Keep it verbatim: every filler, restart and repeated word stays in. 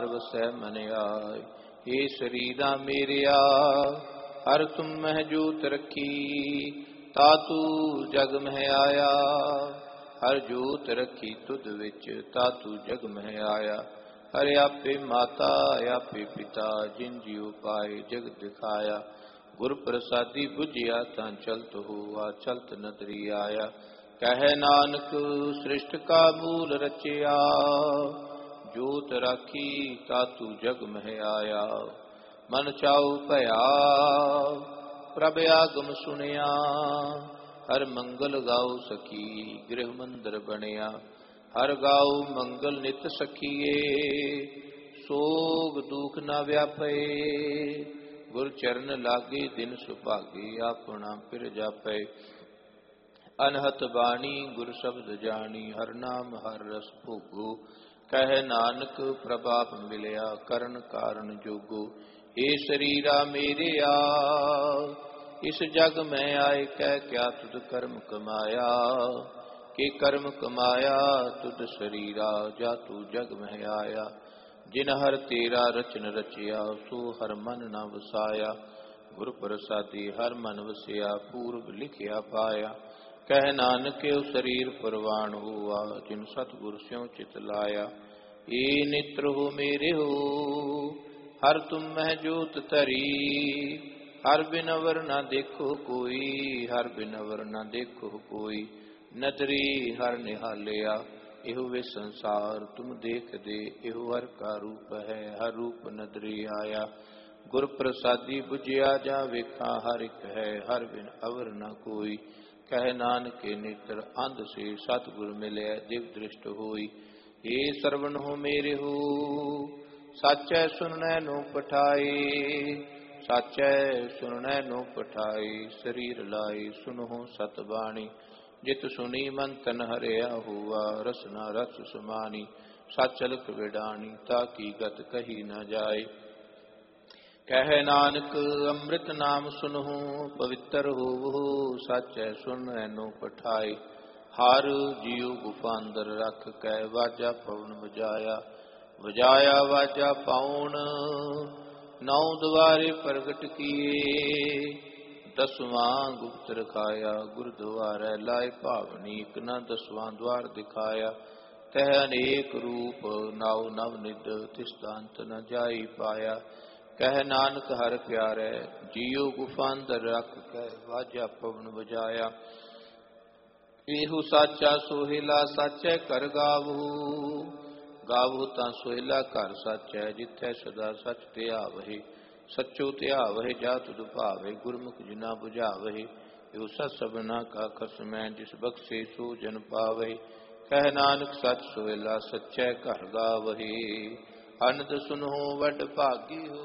हार वसै मन आए। हे शरीरा मेरिया हर तुम मह जोत रखी, तातू जग मह आया। हर जोत रखी तुद विच, तातू जग मह आया। हर आपे माता आपे पिता, जिन जियो पाए जग दिखाया। गुर प्रसादी बुझिया तां चलत हुआ, चलत नदरी आया। कह नानक सृष्ट का मूल रचिया, जोत राखी तातू जग मह आया। मन चाउ भया प्रभ आगम सुनिया, हर मंगल गाओ सखी गृह मंदिर बनिया। हर गाओ मंगल नित सखीए, सोग दुख न व्यापे। गुर चरण लागे दिन सुभागे, अपना फिर जापे। अनहत बाणी गुर शब्द जानी, हर नाम हर रस भोगो। कह नानक प्रभाप मिलिया, करण कारण जोगो। हे शरीरा मेरे आ, इस जग में आए कह क्या तुद कर्म कमाया। के कर्म कमाया तुद शरीरा, जा तू जग में आया। जिन हर तेरा रचन रचिया, सो हर मन न वसाया। गुर प्रसादी हर मन वसिया, पूर्व लिखिया पाया। कह नानक ओ शरीर परवान हुआ, जिन सतगुर स्यों चित लाया। ए नेत्र हो मेरे हो, हर तुम मह जोत तरी। हर बिन अवर न देखो कोई, हर बिन अवर न देखो कोई। नदरी हर निहालिया, एहो वे संसार तुम देख दे। एहो हर का रूप है, हर रूप नदरी आया। गुर प्रसादी बुझिया जा वेखा, हर एक है हर बिन अवर न कोई। कह नानक नेत्र अंध से सतगुर मिले, दिव दृष्ट होई। हे सरवण हो मेरे हो, साचै सुननै नो पठाए। साचै सुननै नो पठाए, शरीर लाई सुनहो सतबाणी। जित सुनी मन तन हरिया हुआ, रसना रस समानी। साचलक विडानी, ताकी गत कही न जाए। कह नानक अमृत नाम सुनहु, पवित्र होवो। साचै सुननै नो पठाए। हर जियो गुफा अंदर रख कै, वाजा पवन बजाया। बजाया वाजा पाउन, नौ द्वारे प्रगट किए। दसवां गुप्त रखाया, गुरुद्वारे लाए भावनी। एक न दसवां द्वार दिखाया। तह अनेक रूप नाव नव निध, तिसदा अंत न जाई पाया। कह नानक हर प्यारे, जियो गुफा अंदर रख कै, वाजा पवन बजाया। एहु साचा सोहेला, साचै कर गावहु। गावहु तां सोहेला घर साचै, जिथै सदा सच ध्यावहि। सचो ध्यावहि जा तुध भावे, गुरमुख जिना बुझावहि। एहु सत सबना का खसमै, जिस बख्शे सो जन पावहि। कह नानक सच सोहेला, सचै घर गावहि। अनंद सुनहु वड भागी हो।